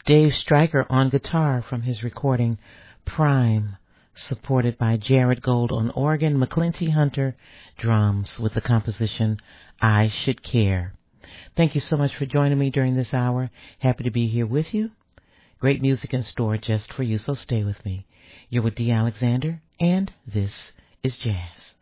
Dave Stryker on guitar from his recording Prime, supported by Jared Gold on organ, McClinty Hunter drums with the composition I Should Care. Thank you so much for joining me during this hour. Happy to be here with you. Great music in store just for you, so stay with me. You're with Dee Alexander, and this is Jazz.